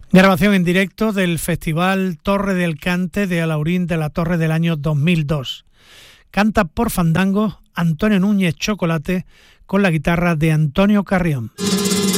Grabación en directo del Festival Torre del Cante de Alhaurín de la Torre del año 2002. Canta por fandango Antonio Núñez Chocolate con la guitarra de Antonio Carrión.